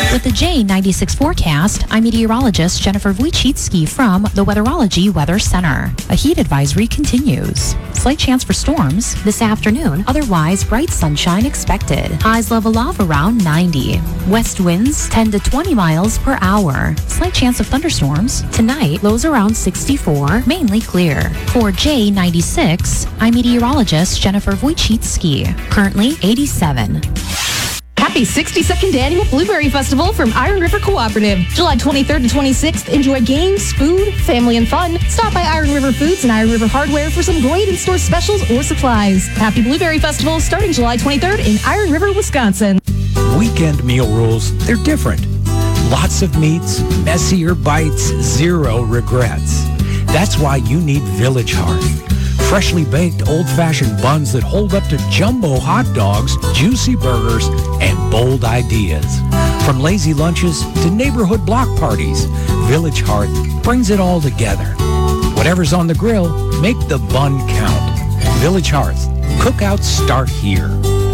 With the J96 forecast, I'm meteorologist Jennifer Wojcicki from the Weatherology Weather Center. A heat advisory continues. Slight chance for storms this afternoon, otherwise bright sunshine expected. Highs level off around 90. West winds 10 to 20 miles per hour. Slight chance of thunderstorms. Tonight, lows around 64, mainly clear. For J96, I'm meteorologist Jennifer Wojcicki. Currently 87. Happy 62nd Annual Blueberry Festival from Iron River Cooperative. July 23rd to 26th, enjoy games, food, family, and fun. Stop by Iron River Foods and Iron River Hardware for some great in-store specials or supplies. Happy Blueberry Festival starting July 23rd in Iron River, Wisconsin. Weekend meal rules, they're different. Lots of meats, messier bites, zero regrets. That's why you need Village Hearth. Freshly baked old-fashioned buns that hold up to jumbo hot dogs, juicy burgers, and bold ideas. From lazy lunches to neighborhood block parties, Village Hearth brings it all together. Whatever's on the grill, make the bun count. Village Hearth. Cookouts start here.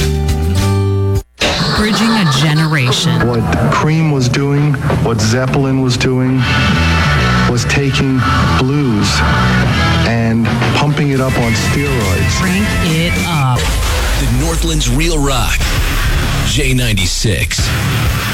Bridging a generation. What Cream was doing, what Zeppelin was doing, was taking blues and pumping it up on steroids. Crank it up. The Northland's Real Rock. J96.